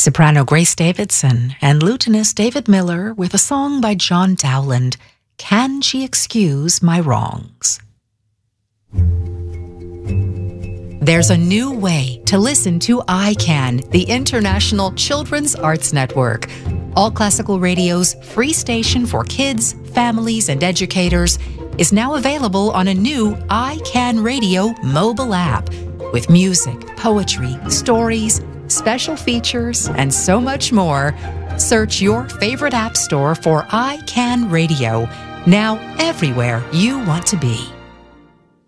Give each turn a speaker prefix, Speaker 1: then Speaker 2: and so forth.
Speaker 1: Soprano Grace Davidson and lutenist David Miller with a song by John Dowland, Can She Excuse My Wrongs? There's a new way to listen to iCan, the International Children's Arts Network. All Classical Radio's free station for kids, families, and educators is now available on a new iCan Radio mobile app with music, poetry, stories, special features, and so much more. Search your favorite app store for iCan Radio, now everywhere you want to be.